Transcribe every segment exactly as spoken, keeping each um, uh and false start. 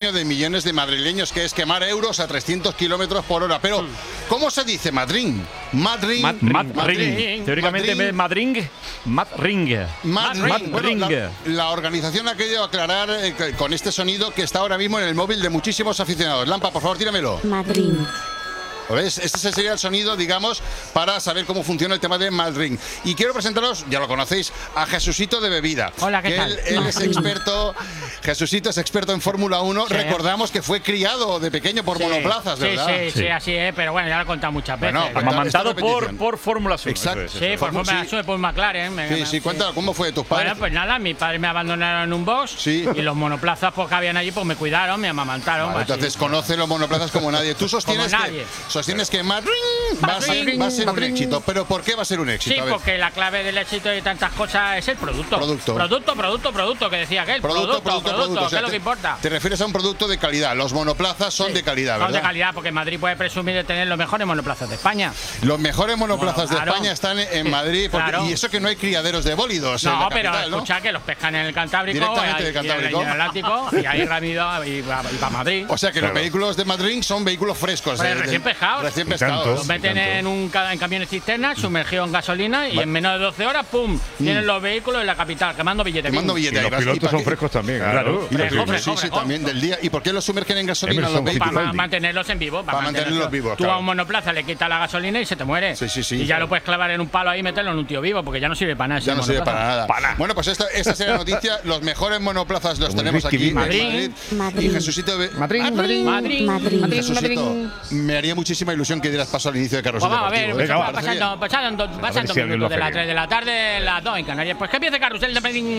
sueño de millones de madrileños, que es quemar euros a trescientos kilómetros por hora. Pero, ¿cómo se dice Madrid? Madrid. Madrid. Teóricamente, Madrid. Madrid. Madrid. Bueno, la, la organización ha querido aclarar eh, con este sonido que está ahora mismo en el móvil de muchísimos aficionados. Lampa, por favor, tíramelo. Madrid. ¿Ves? Este sería el sonido, digamos, para saber cómo funciona el tema de Madrid. Y quiero presentaros, ya lo conocéis, a Jesucito de Bebida. Hola, ¿qué que tal? Él, él es experto, Jesucito es experto en Fórmula uno. Sí. Recordamos que fue criado de pequeño por sí. monoplazas, ¿verdad? Sí, sí, sí, sí, así es, pero bueno, ya lo he contado muchas veces. Bueno, amamantado por, por Fórmula uno. Exacto. Sí, por Fórmula uno, por McLaren. Me, sí, me, sí, cuéntalo, ¿cómo fue de tus padres? Bueno, pues nada, mis padres me abandonaron en un box sí. y los monoplazas pues, que habían allí pues me cuidaron, me amamantaron. Vale, entonces conoce los monoplazas como nadie. Tú sostienes como nadie. que, sostienes que Madrid Va a, ser, va a ser un éxito, pero ¿por qué va a ser un éxito? Sí, porque la clave del éxito y tantas cosas es el producto. Producto. Producto, producto, producto, que decía aquel. Producto, producto, producto, producto, producto. O sea, ¿qué es lo te, que importa? Te refieres a un producto de calidad. Los monoplazas son sí, de calidad, ¿verdad? Son de calidad, porque Madrid puede presumir de tener los mejores monoplazas de España. Los mejores monoplazas bueno, claro. de España están en Madrid, porque, claro. y eso que no hay criaderos de bólidos no, en la pero capital, escucha ¿no? que los pescan en el Cantábrico, directamente del Cantábrico, y en el Atlántico, y ahí rápido y para Madrid. O sea que claro. los vehículos de Madrid son vehículos frescos. Pues eh, recién pescados. Recién pescados. Los meten en un en camiones cisternas, sumergidos en gasolina y Va. en menos de doce horas, ¡pum! Mm. Tienen los vehículos en la capital, quemando billetes. Quemando billetes. Y los pilotos son frescos también, claro. Y fresco, fresco, sí, sí, también del día. ¿Y por qué los sumergen en gasolina los vehículos? Para mantenerlos en vivo. Para mantenerlos vivos. Tú a un monoplaza le quitas la gasolina y se te muere. Sí, sí, sí. Y ya lo puedes clavar en un palo ahí y meterlo en un tío vivo, porque ya no sirve para nada. Ya no sirve para nada. Para. Bueno, pues esta, esta sería la noticia. Los mejores monoplazas los Como tenemos aquí en Madrid. Madrid. Y Jesucito. Madrid, Madrid, Madrid. Madrid. Jesucito, me haría muchísima ilusión que dieras paso al inicio de Carrusel Vamos a ver, Venga, va, pasando, pasando, pasan dos minutos de las tres de la tarde, las dos en Canarias. Pues que empiece Carrusel de Madrid.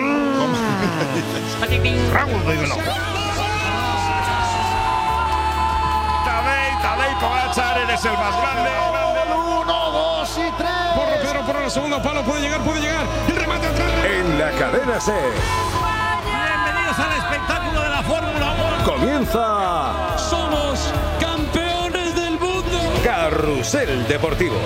Raúl de Veloz. Tadei, Tadei Pogačar, eres el más grande. Uno, dos y tres. Porro, Pedro, por la segunda palo, puede llegar, puede llegar. El remate atrás. En la cadena C. Bienvenidos al espectáculo de la Fórmula uno. Comienza. Somos campeones del mundo. Carrusel Deportivo.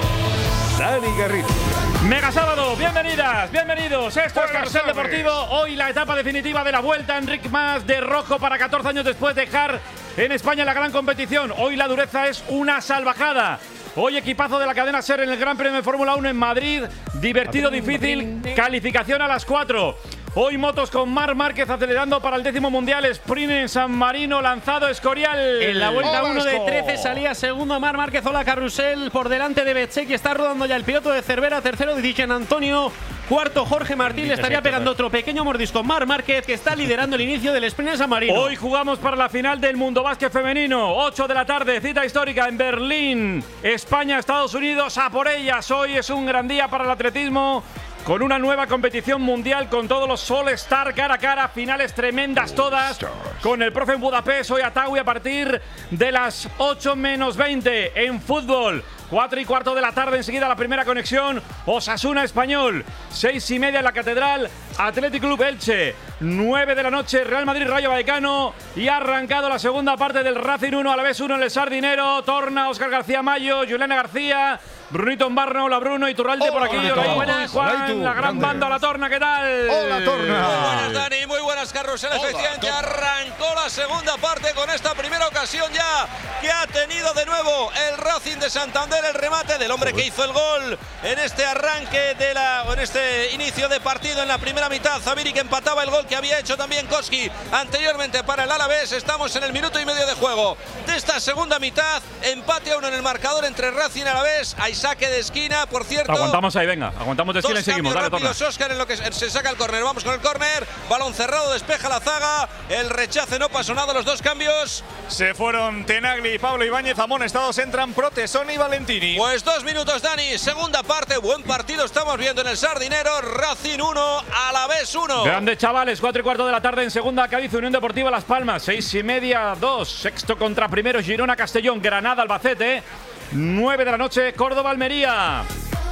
Dani Garrido. Mega sábado, bienvenidas, bienvenidos. Esto es Carrusel Deportivo. Hoy la etapa definitiva de la Vuelta. Enric Mas de rojo para catorce años después de dejar en España la gran competición. Hoy la dureza es una salvajada. Hoy equipazo de la cadena SER en el Gran Premio de Fórmula uno en Madrid. Divertido, difícil, calificación a las cuatro. Hoy motos con Marc Márquez acelerando para el décimo mundial. Sprint en San Marino, lanzado Escorial. En la vuelta uno de trece salía segundo Marc Márquez. Hola Carrusel, por delante de Bezzecchi. Está rodando ya el piloto de Cervera. Tercero Di Gianantonio. Cuarto Jorge Martín. Le estaría pegando otro pequeño mordisco Marc Márquez, que está liderando el inicio del Sprint en San Marino. Hoy jugamos para la final del Mundo Básquet Femenino. ocho de la tarde, cita histórica en Berlín. España, Estados Unidos, a por ellas. Hoy es un gran día para el atletismo, con una nueva competición mundial, con todos los All-Star cara a cara, finales tremendas todas, con el profe en Budapest, hoy Atawi a partir de las ocho menos veinte. En fútbol, cuatro y cuarto de la tarde, enseguida la primera conexión, Osasuna Español, seis y media en la Catedral, Athletic Club Elche, nueve de la noche, Real Madrid Rayo Vallecano, y ha arrancado la segunda parte del Racing uno, Alavés uno en el Sardinero. Torna Óscar García Mayo, Juliana García, Brunito Barno, hola Bruno, Iturralde oh, por aquí, hola, hola buenas, Juan, hola, tú, la gran grande. Banda La Torna, ¿qué tal? Hola Torna. Muy buenas Dani, muy buenas Carrusel, efectivamente arrancó la segunda parte con esta primera ocasión ya que ha tenido de nuevo el Racing de Santander, el remate del hombre que hizo el gol en este arranque de la, en este inicio de partido en la primera mitad. Zaviri, que empataba el gol que había hecho también Koski anteriormente para el Alavés. Estamos en el minuto y medio de juego de esta segunda mitad, empate a uno en el marcador entre Racing y Alavés. Hay saque de esquina, por cierto. Aguantamos ahí, venga, aguantamos de esquina y seguimos. Dale, rápidos, Óscar, en lo que se saca el córner. Vamos con el córner, balón cerrado, despeja la zaga, el rechace no pasó nada, los dos cambios. Se fueron Tenagli y Pablo Ibáñez, amonestados, entran Protesoni y Valentini. Pues dos minutos, Dani, segunda parte, buen partido estamos viendo en el Sardinero. Racing uno, Alavés uno. Grandes chavales, cuatro y cuarto de la tarde en segunda, Cádiz, Unión Deportiva Las Palmas, seis y media, dos, sexto contra primero, Girona, Castellón, Granada, Albacete, nueve de la noche, Córdoba, Almería.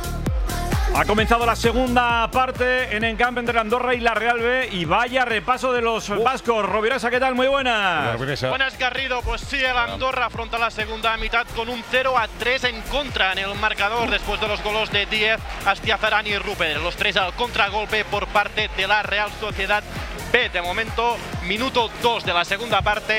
Ha comenzado la segunda parte en encamp entre Andorra y la Real B, y vaya repaso de los uh. vascos. Rovirasa, ¿qué tal? Muy buenas. Buenas, Garrido. Pues sí, el Andorra afronta la segunda mitad con un cero a tres en contra en el marcador después de los goles de Díez, Astiazarán y Rupert. Los tres al contragolpe por parte de la Real Sociedad B. De momento, minuto dos de la segunda parte.